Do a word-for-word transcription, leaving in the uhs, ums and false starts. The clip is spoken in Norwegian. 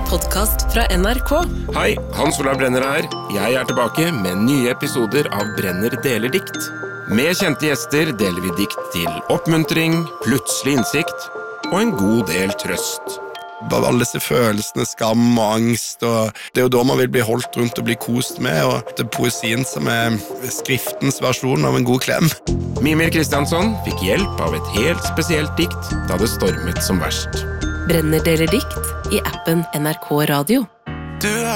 podcast fra N R K. Hei, Hans Olav Brenner her. Jeg er tilbake med nye episoder av Brenner deler dikt. Med kjente gjester deler vi dikt til oppmuntring, plutselig innsikt og en god del trøst. Bare alle disse følelsene, skam og angst, og det er jo da man vil bli holdt rundt og bli kost med, og det er poesien som er skriftens versjon av en god klem. Mimir Kristiansson fikk hjelp av et helt spesielt dikt da det stormet som verst. Brenner deler dikt i appen N R K Radio. Du